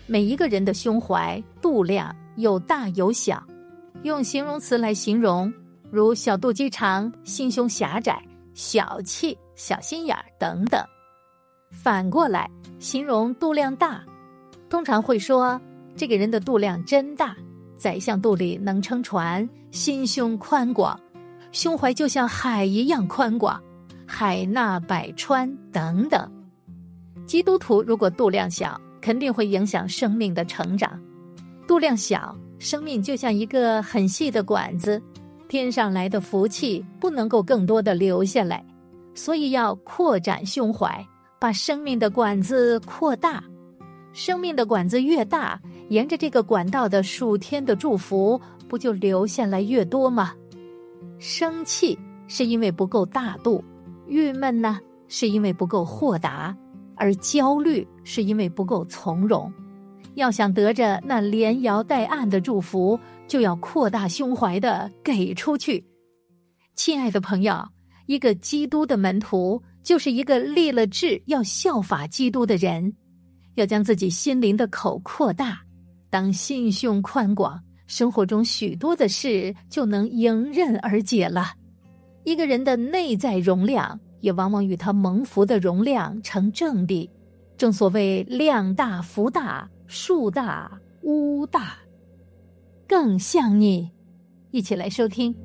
每一个人的胸怀度量有大有小，用形容词来形容，如小肚鸡肠、心胸狭窄、小气、小心眼等等。反过来形容度量大，通常会说这个人的度量真大，宰相肚里能撑船，心胸宽广，胸怀就像海一样宽广，海纳百川等等。基督徒如果度量小，肯定会影响生命的成长。度量小，生命就像一个很细的管子，天上来的福气不能够更多的流下来，所以要扩展胸怀，把生命的管子扩大。生命的管子越大，沿着这个管道的属天的祝福不就流下来越多吗？生气是因为不够大度，郁闷呢是因为不够豁达，而焦虑是因为不够从容。要想得着那连摇带按的祝福，就要扩大胸怀的给出去。亲爱的朋友，一个基督的门徒就是一个立了志要效法基督的人，要将自己心灵的口扩大，当心胸宽广，生活中许多的事就能迎刃而解了。一个人的内在容量也往往与他蒙福的容量成正比，正所谓量大福大，树大屋大。更像你，一起来收听。